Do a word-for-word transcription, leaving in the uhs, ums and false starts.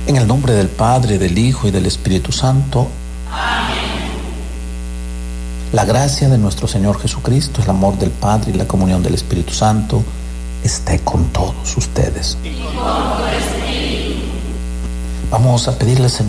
En el nombre del Padre, del Hijo y del Espíritu Santo. Amén. La gracia de nuestro Señor Jesucristo, el amor del Padre y la comunión del Espíritu Santo esté con todos ustedes. Y con tu espíritu. Vamos a pedirle al Señor